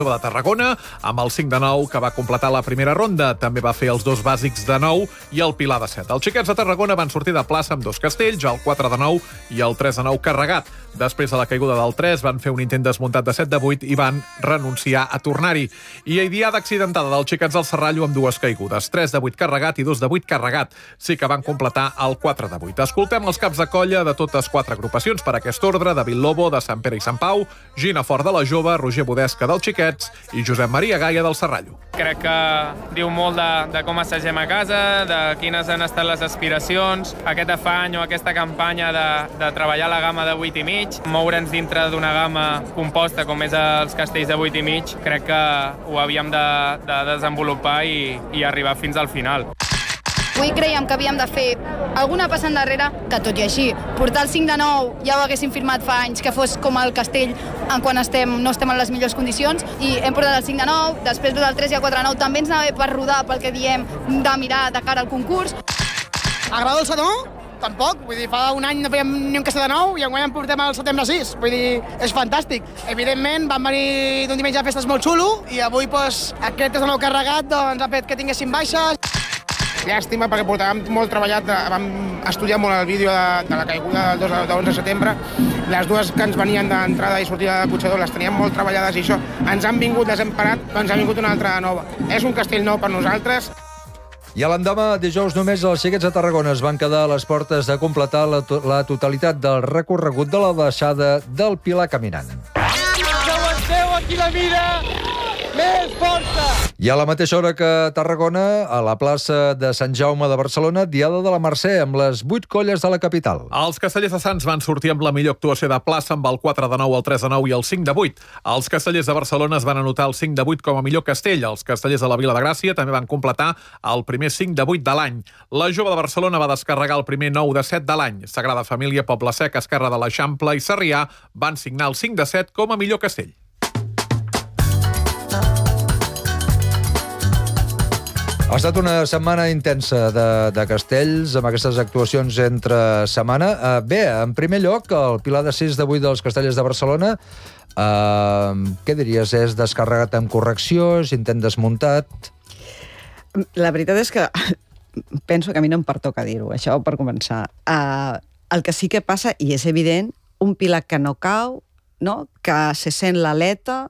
de Tarragona, amb el 5 de 9 que va completar la primera ronda. També va fer els 2 bàsics de 9 i el Pilar de 7. Els xiquets de Tarragona van sortir de plaça amb 2 castells, el 4 de 9 i el 3 de 9 carregat. Després de la caiguda del 3 van fer un intent desmuntat de 7 de 8 i van renunciar a tornar-hi. I diada accidentada dels xiquets del Serrallo amb 2 caigudes, 3 de 8 carregat i 2 de 8 carregat. Sí que van completar el 4 de 8. Escoltem els caps de colla de totes 4 agrupacions per aquest ordre: David Lobo, de Sant Pere i Sant Pau, Gina Fort de la Jove, Roger Budesca del Xiquets i Josep Maria Gaia del Serrallo. Crec que diu molt de com assagem a casa, de quines han estat les aspiracions, aquest afany o aquesta campanya de treballar la gamma de 8 i mig, moure'ns dintre d'una gamma composta com és els castells de 8 i mig, crec que ho havíem de desenvolupar i arribar fins al final. Avui creiem que havíem de fer alguna passa endarrere, que tot i així, portar el 5 de 9 ja ho haguéssim firmat fa anys, que fos com el castell quan no estem en les millors condicions, i hem portat el 5 de 9, després del 3 i el 4 de 9 també ens anava bé per rodar pel que diem de mirar de cara al concurs. Agrada el senó? Tampoc, vull dir, fa un any no fèiem ni un castell de 9 i enguany en portem al setembre 6, vull dir, és fantàstic. Evidentment, van venir d'un diumenge a festes molt xulo i avui aquest 3 de 9 carregat ha fet que tinguéssim baixes. Llàstima, perquè portàvem molt treballat, vam estudiar molt el vídeo de la caiguda del 11 de setembre. Les dues que ens venien d'entrada i sortida de Cotxador les teníem molt treballades i això ens han vingut, les hem parat, però ens ha vingut una altra nova. És un castell nou per nosaltres. I a l'endemà, dijous només, els xiquets de Tarragona es van quedar a les portes de completar la totalitat del recorregut de la baixada del Pilar caminant. Aguanteu aquí la mira! Més força! I a la mateixa hora que a Tarragona, a la plaça de Sant Jaume de Barcelona, Diada de la Mercè, amb les 8 colles de la capital. Els castellers de Sants van sortir amb la millor actuació de plaça, amb el 4 de 9, el 3 de 9 i el 5 de 8. Els castellers de Barcelona es van anotar el 5 de 8 com a millor castell. Els castellers de la Vila de Gràcia també van completar el primer 5 de 8 de l'any. La Jove de Barcelona va descarregar el primer 9 de 7 de l'any. Sagrada Família, Poble Sec, Esquerra de l'Eixample i Sarrià van signar el 5 de 7 com a millor castell. Ha estat una setmana intensa de castells, amb aquestes actuacions entre setmana. Bé, en primer lloc, el Pilar de 6 de 8 dels castellers de Barcelona, què diries? És descarregat amb correcció? És intent desmuntat? La veritat és que penso que a mi no em pertoca dir-ho, això per començar. El que sí que passa, i és evident, un Pilar que no cau, no? Que se sent l'aleta,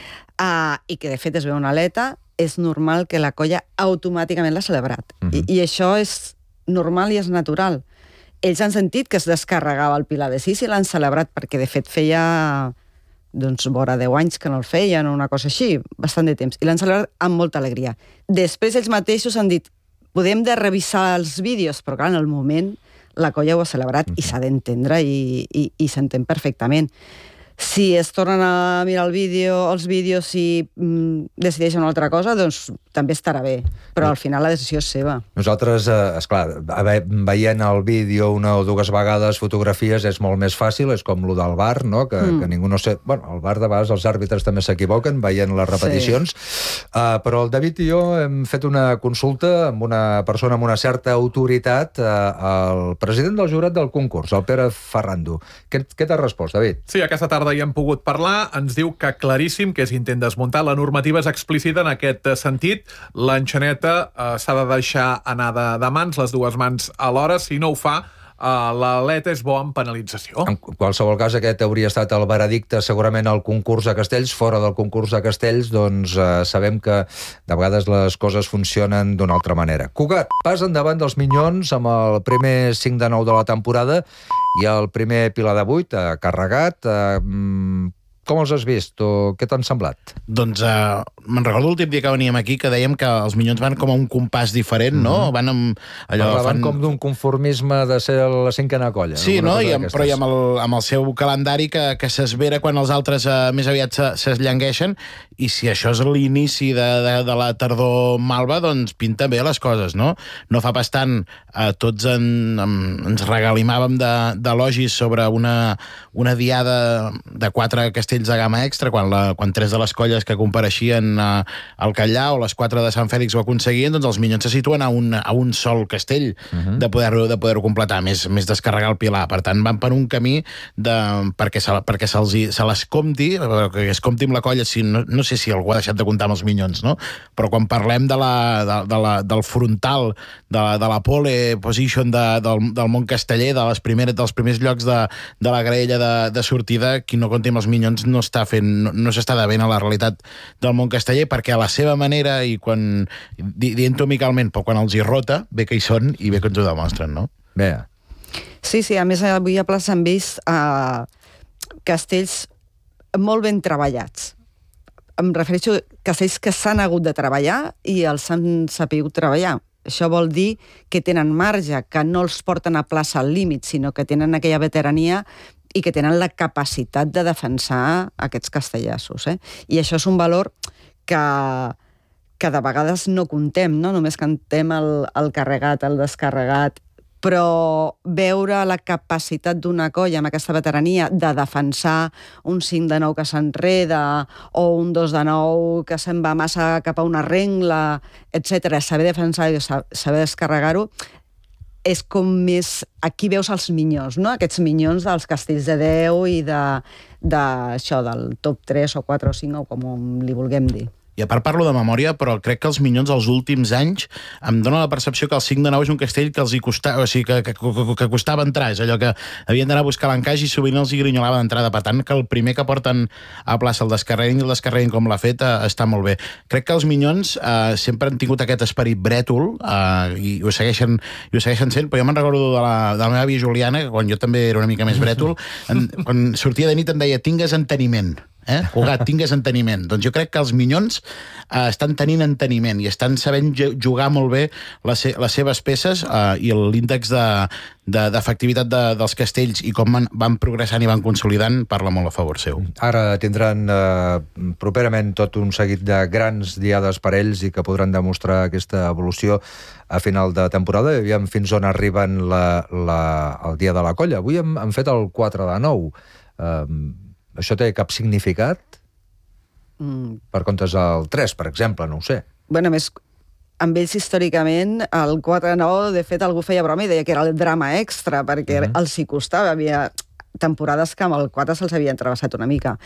i que de fet es veu una aleta, és normal que la colla automàticament l'ha celebrat. I això és normal i és natural. Ells han sentit que es descarregava el Pilar de 6 i l'han celebrat, perquè de fet feia vora 10 anys que no el feien, o una cosa així, bastant de temps. I l'han celebrat amb molta alegria. Després ells mateixos han dit, podem de revisar els vídeos, però clar, en el moment la colla ho ha celebrat i s'ha d'entendre i s'entén perfectament. Si es tornen a mirar els vídeos i decideixen una altra cosa, doncs també estarà bé. Però al final la decisió és seva. Nosaltres, esclar, veient el vídeo una o dues vegades, fotografies, és molt més fàcil, és com lo del VAR, no? Que ningú no sé... Bueno, el VAR de vegades els àrbitres també s'equivoquen veient les repeticions, però el David i jo hem fet una consulta amb una persona amb una certa autoritat, el president del jurat del concurs, el Pere Ferrando. Què t'ha respost, David? Sí, aquesta tarda hi hem pogut parlar, ens diu que claríssim que és intent desmuntar, la normativa és explícita en aquest sentit, l'enxaneta s'ha de deixar anar de mans, les dues mans alhora, si no ho fa, l'aleta és bo en penalització. En qualsevol cas, aquest hauria estat el veredicte segurament al concurs de castells. Fora del concurs de castells, doncs sabem que de vegades les coses funcionen d'una altra manera. Cugat, pas endavant dels Minyons amb el primer 5 de 9 de la temporada i el primer Pilar de 8 carregat. Com els has vist o què t'han semblat? Doncs me'n recordo l'últim dia que veníem aquí que dèiem que els Minyons van com a un compàs diferent, no? Van amb allò... Parlaven com d'un conformisme de ser la cinquena colla. Sí, no? Però i amb el seu calendari que s'esvera quan els altres més aviat s'esllangueixen, i si això és l'inici de la tardor malva, doncs pinta bé les coses, no? No fa pas tant tots ens regalimàvem d'elogis sobre una diada de 4 castells castells de gamma extra, quan 3 de les colles que compareixien al Catllà o les 4 de Sant Fèlix ho aconseguien, doncs els Minyons se situen a un sol castell de poder-ho completar, més descarregar el Pilar. Per tant, van per un camí perquè se les compti, que es compti amb la colla, no sé si algú ha deixat de comptar amb els Minyons, no? Però quan parlem del frontal, de la pole position del món casteller, dels primers llocs de la graella de sortida, qui no compti amb els Minyons no s'està devent a la realitat del món casteller, perquè a la seva manera, i dient-ho amicalment, però quan els hi rota, bé que hi són i bé que ens ho demostren, no? Bé. Sí, a més avui a plaça hem vist castells molt ben treballats. Em refereixo a castells que s'han hagut de treballar i els han sapigut treballar. Això vol dir que tenen marge, que no els porten a plaça al límit, sinó que tenen aquella veterania i que tenen la capacitat de defensar aquests castellassos. I això és un valor que de vegades no contem, no? Només contem el carregat, el descarregat, però veure la capacitat d'una colla amb aquesta veterania de defensar un 5 de 9 que s'enreda o un 2 de 9 que se'n va massa cap a una rengla, etc. Saber defensar i saber descarregar-ho és com més... Aquí veus els minyons, no? Aquests minyons dels castells de 10 i d'això, del top 3 o 4 o 5 o com li vulguem dir. I a part parlo de memòria, però crec que els Minyons els últims anys em dona la percepció que el 5 de 9 és un castell que els hi costava, o sigui, que costava entrar, és allò que havien d'anar a buscar l'encaix i sovint els hi grinyolava d'entrada. Per tant, que el primer que porten a plaça, el descarreguin com l'ha fet, està molt bé. Crec que els Minyons sempre han tingut aquest esperit brètol i ho segueixen sent, però jo me'n recordo de la meva àvia Juliana, que quan jo també era una mica més brètol, quan sortia de nit em deia, tingues enteniment. Cugat, tingues enteniment. Doncs jo crec que els Minyons estan tenint enteniment i estan sabent jugar molt bé les seves peces i l'índex d'efectivitat dels castells i com van progressant i van consolidant parla molt a favor seu. Ara tindran properament tot un seguit de grans diades per ells i que podran demostrar aquesta evolució a final de temporada i aviam fins on arriben el dia de la colla. Avui hem fet el 4 de 9. Això té cap significat? Per comptes el 3, per exemple, no ho sé. Bueno, a més, amb ells històricament, el 4-9, de fet, algú feia broma i deia que era el drama extra, perquè els hi costava. Havia temporades que amb el 4 se'ls havia entrevessat una mica.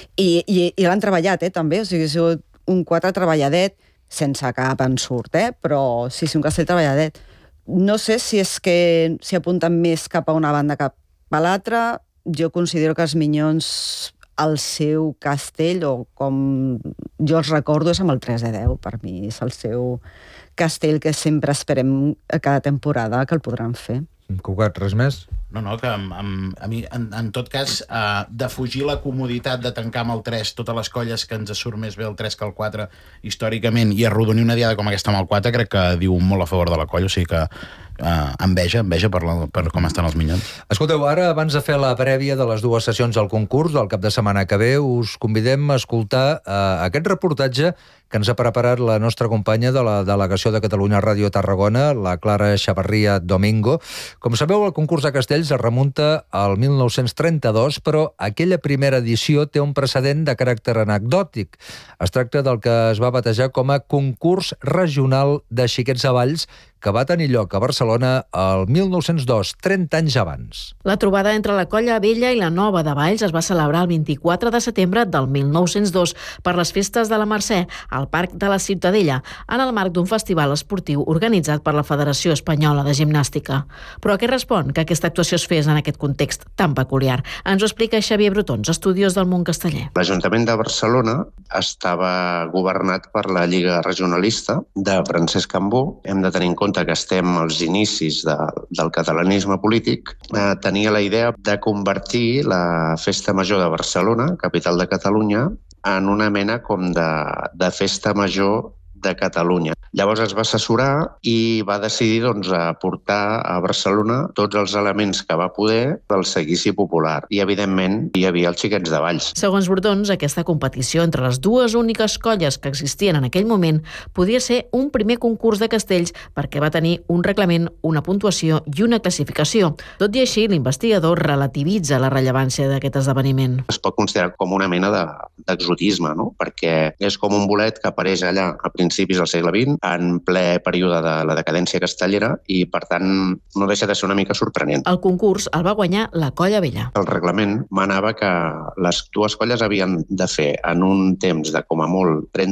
I l'han treballat, també. O sigui, ha sigut un 4 treballadet, sense cap ensurt, però sí, un castell treballadet. No sé si és que s'hi apunten més cap a una banda cap a l'altra. Jo considero que els Minyons, el seu castell, o com jo els recordo, és amb el 3 de 10. Per mi és el seu castell que sempre esperem a cada temporada que el podran fer. Cugat, res més? No, que a mi, en tot cas, de fugir la comoditat de tancar amb el 3 totes les colles que ens surt més bé el 3 que el 4 històricament i arrodonir una diada com aquesta amb el 4 crec que diu molt a favor de la colla, o sigui que enveja per com estan els Minyons. Escolteu, ara, abans de fer la prèvia de les dues sessions del concurs del cap de setmana que ve, us convidem a escoltar aquest reportatge que ens ha preparat la nostra companya de la delegació de Catalunya Ràdio Tarragona, la Clara Xavarria Domingo. Com sabeu, el concurs de castells es remunta al 1932, però aquella primera edició té un precedent de caràcter anecdòtic. Es tracta del que es va batejar com a concurs regional de xiquets a Valls, que va tenir lloc a Barcelona el 1902, 30 anys abans. La trobada entre la colla vella i la nova de Valls es va celebrar el 24 de setembre del 1902 per les festes de la Mercè, al Parc de la Ciutadella, en el marc d'un festival esportiu organitzat per la Federació Espanyola de Gimnàstica. Però a què respon que aquesta actuació es fes en aquest context tan peculiar? Ens ho explica Xavier Brotons, estudiós del món casteller. L'Ajuntament de Barcelona estava governat per la Lliga Regionalista de Francesc Cambó. Hem de tenir en compte que estem als inicis del catalanisme polític. Tenia la idea de convertir la Festa Major de Barcelona, capital de Catalunya, en una mena com de festa major de Catalunya. Llavors es va assessorar i va decidir portar a Barcelona tots els elements que va poder del seguici popular. I, evidentment, hi havia els Xiquets de Valls. Segons Bordons, aquesta competició entre les dues úniques colles que existien en aquell moment podia ser un primer concurs de castells perquè va tenir un reglament, una puntuació i una classificació. Tot i així, l'investigador relativitza la rellevància d'aquest esdeveniment. Es pot considerar com una mena d'exotisme, no? Perquè és com un bolet que apareix allà a principis del segle XX, en ple període de la decadència castellera, i, per tant, no deixa de ser una mica sorprenent. El concurs el va guanyar la Colla Vella. El reglament manava que les dues colles havien de fer en un temps de, com a molt, 30